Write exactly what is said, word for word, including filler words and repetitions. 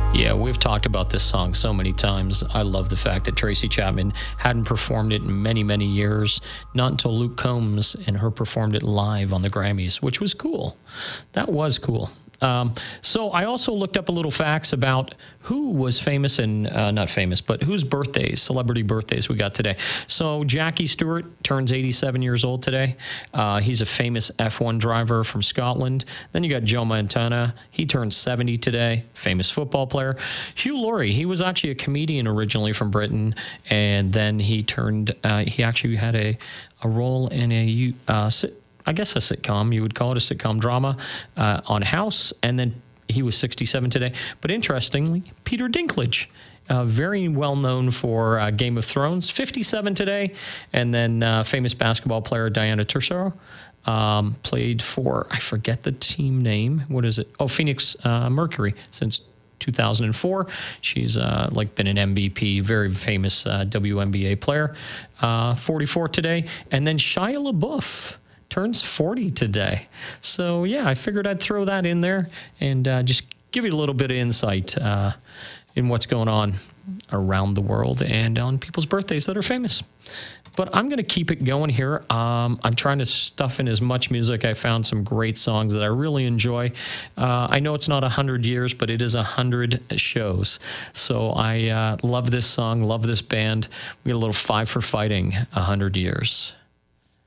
Yeah, we've talked about this song so many times. I love the fact that Tracy Chapman hadn't performed it in many, many years, not until Luke Combs and her performed it live on the Grammys, which was cool. That was cool. Um, so I also looked up a little facts about who was famous and uh, not famous, but whose birthdays, celebrity birthdays we got today. So Jackie Stewart turns eighty-seven years old today. Uh, he's a famous F one driver from Scotland. Then you got Joe Montana. He turns seventy today, famous football player. Hugh Laurie, he was actually a comedian originally from Britain, and then he turned, uh, he actually had a, a role in a uh, I guess a sitcom, you would call it a sitcom drama uh, on House, and then he was sixty-seven today. But interestingly, Peter Dinklage, uh, very well known for uh, Game of Thrones, fifty-seven today, and then uh, famous basketball player Diana Taurasi um, played for, I forget the team name, what is it? Oh, Phoenix uh, Mercury since two thousand four. She's uh, like been an M V P, very famous uh, W N B A player, uh, forty-four today, and then Shia LaBeouf turns forty today. So, yeah, I figured I'd throw that in there and uh, just give you a little bit of insight uh, in what's going on around the world and on people's birthdays that are famous. But I'm going to keep it going here. Um, I'm trying to stuff in as much music. I found some great songs that I really enjoy. Uh, I know it's not one hundred years, but it is one hundred shows. So I uh, love this song, love this band. We got a little Five for Fighting, one hundred years.